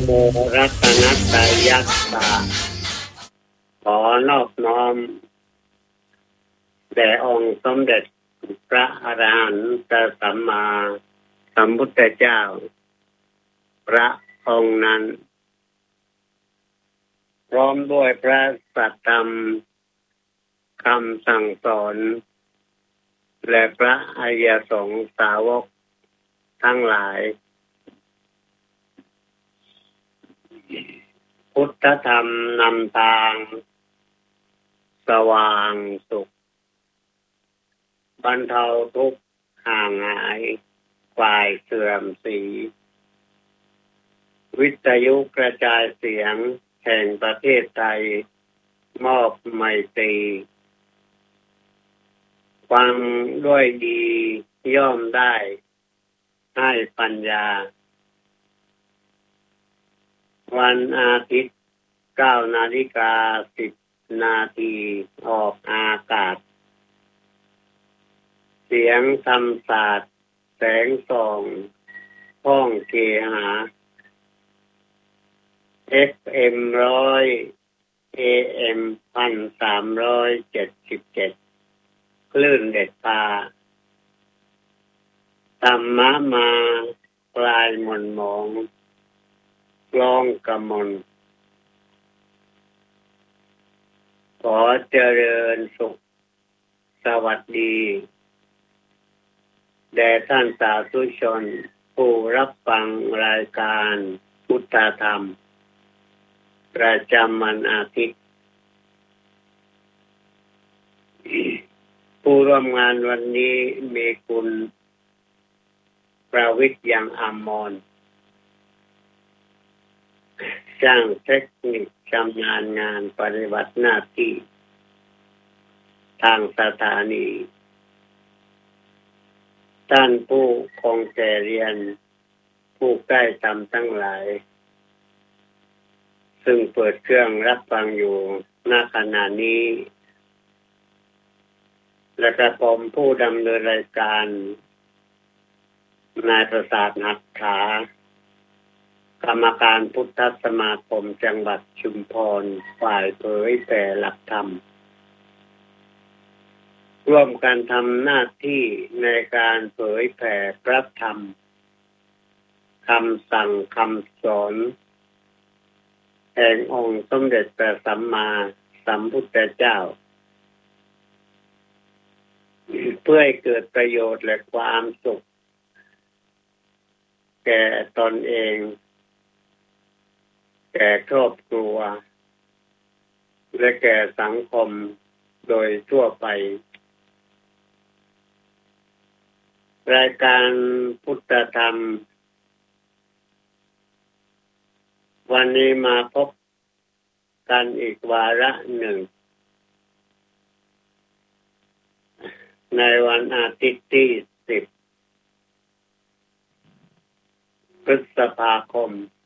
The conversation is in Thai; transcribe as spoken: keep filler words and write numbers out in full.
โมรัตนัตยัสสะขอนอบน้อมแด่องค์สมเด็จพระอรหันตสัมมาสัมพุทธเจ้าพระองค์นั้นพร้อมด้วยพระสัทธรรมคำสั่งสอนและพระอริยสงฆ์สาวกทั้งหลายพุทธธรรมนำทางสว่างสุขบรรเทาทุกข์ห่างหายคลายเสื่อมศรีวิทยุกระจายเสียงแห่งประเทศไทยมอบไมตรีฟังด้วยดีย่อมได้ให้ปัญญาวันอาทิตย์เก้านาฬิกาสิบนาทีออกอากาศเสียงธรรมศาสตร์แสงส่องห้องเคหา เอฟ เอ็ม ร้อย เอ เอ็ม พันสามร้อยเจ็ดสิบเจ็ดคลื่นเด็ดพาธรรมะมาคลายหม่นหมองกลองกำมลขอเจริญสุขสวัสดีแด่ท่านสาธุชนผู้รับฟังรายการพุทธธรรมประจำวันอาทิตย์ผู้ร่วมงานวันนี้มีคุณประวิตรยังอมรช่างเทคนิคชำนาญงานปฏิบัติหน้าที่ทางสถานีท่านผู้คงแก่เรียนผู้ใกล้ธรรมทั้งหลายซึ่งเปิดเครื่องรับฟังอยู่ณขณะนี้และกระผมผู้ดำเนินรายการนายประสาทหัตถากรรมการพุทธสมาคมจังหวัดชุมพรฝ่ายเผยแผ่หลักธรรมร่วมกันทำหน้าที่ในการเผยแผ่พระธรรมคำสั่งคำสอนแห่งองค์สมเด็จพระสัมมาสัมพุทธเจ้าเพื่อให้เกิดประโยชน์และความสุขแก่ตนเองแก่ครอบครัวและแก่สังคมโดยทั่วไปรายการพุทธธรรมวันนี้มาพบกันอีกวาระหนึ่งในวันอาทิตย์ที่สิบพฤษภาคม